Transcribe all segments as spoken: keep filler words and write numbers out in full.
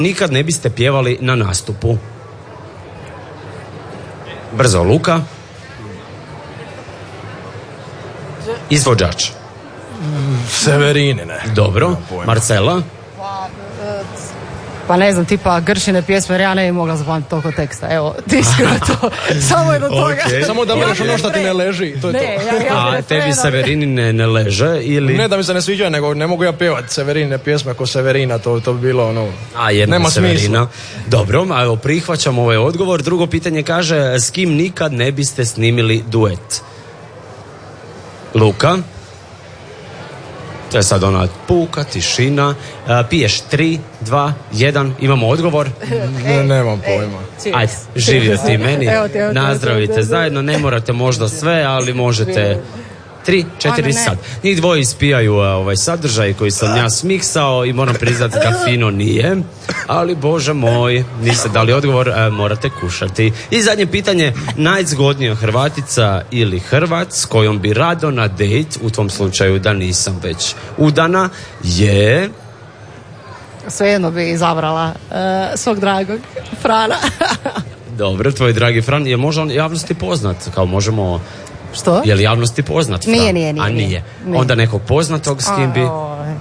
nikad ne biste pjevali na nastupu? Brzo, Luka. Izvođač. Severine, ne. Dobro. Marcela. Pa ne znam, tipa Gršine pjesme, jer ja ne bi mogla zapamtiti toliko teksta. Evo, ti iskreno to. Samo je do toga. Okay. Samo da budeš ono što ti ne leži. To je ne, to. Ja, ja A tebi Severini ne, ne leže ili... Ne da mi se ne sviđa, nego ne mogu ja pjevati Severine pjesme ko Severina, to, to bi bilo ono... A jedna nema Severina. Smisla. Dobro, a evo prihvaćam ovaj odgovor. Drugo pitanje kaže, s kim nikad ne biste snimili duet? Luka. To je sad ona puka, tišina. A, piješ tri, dva, jedan. Imamo odgovor? Ne, nemam pojma. Ajde, živio ti meni. Evo ti, evo ti, nazdravite evo ti. zajedno. Ne morate možda sve, ali možete... Tri, četiri Ajme, ne. sad. Njih dvoje ispijaju a, ovaj sadržaj koji sam ja smiksao i moram priznati da fino nije. Ali, Bože moj, niste dali odgovor, a, morate kušati. I zadnje pitanje, najzgodnija Hrvatica ili Hrvat s kojom bi rado na dejt, u tvom slučaju da nisam već udana, je... Svejedno bi izabrala uh, svog dragog Frana. Dobro, tvoj dragi Fran, je možda on javnosti poznat? Kao možemo... Što? Je li javnosti poznat Fran? Nije, nije, nije. A nije. nije. Onda nekog poznatog s kim bi...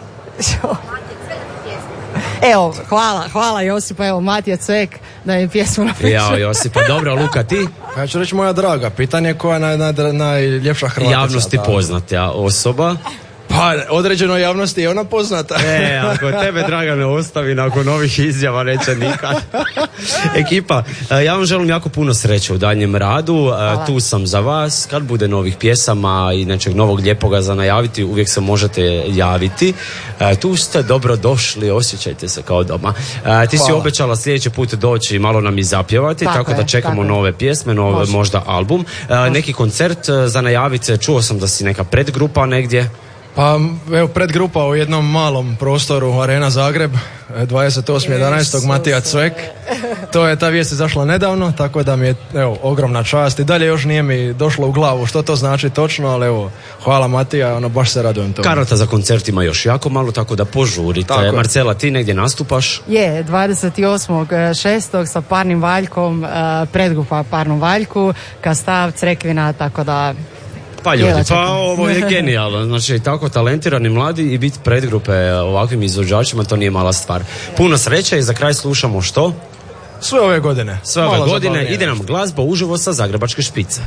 Evo, hvala, hvala Josipa, evo Matija Cvek da mi pjesmu napiše. Jao, Josipa, dobro, Luka, ti? Ja ću reći moja draga, pitanje je koja je naj, naj, najljepša Hrvatica. Javnosti da. poznata osoba. Pa, određenoj javnosti je ona poznata. E, ako tebe draga ne ostavi nakon ovih izjava, neće nikad. Ekipa, ja vam želim jako puno sreće u daljnjem radu. Hvala. Tu sam za vas. Kad bude novih pjesama i nečeg novog lijepoga za najaviti, uvijek se možete javiti. Tu ste dobro došli, osjećajte se kao doma. Ti si Hvala. obećala sljedeći put doći i malo nam i zapjevati, tako, tako da je, čekamo tako nove pjesme, nove, Može. možda album. Može. Neki koncert za najaviti, čuo sam da si neka predgrupa negdje. Pa evo predgrupa u jednom malom prostoru Arena Zagreb dvadeset osmog jedanaestog Matija Cvek. To je ta vijest izašla nedavno, tako da mi je evo ogromna čast i dalje još nije mi došlo u glavu što to znači točno, ali evo hvala Matija, ono baš se radujem to. Karata za koncert ima još jako malo, tako da požurite. Tako. Marcela, ti negdje nastupaš? Je, dvadeset osmog šestog sa Parnim Valjkom, predgrupa Parnom Valjku, Kastav, Crekvina, tako da... Pa ljudi, pa ovo je genijalno. Znači, tako talentirani mladi i biti predgrupe ovakvim izvođačima, to nije mala stvar. Puno sreće i za kraj slušamo što? Sve ove godine. Sve ove Malo godine zabavnije. ide nam glazba uživo sa Zagrebačke špice.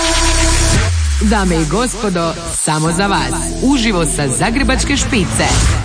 Dame i gospodo, samo za vas. Uživo sa Zagrebačke špice.